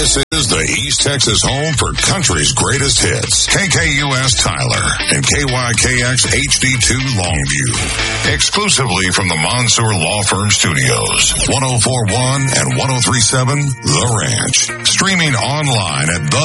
This is the East Texas home for country's greatest hits. KKUS Tyler and KYKX HD2 Longview. Exclusively from the Mansour Law Firm Studios. 104.1 and 103.7 The Ranch. Streaming online at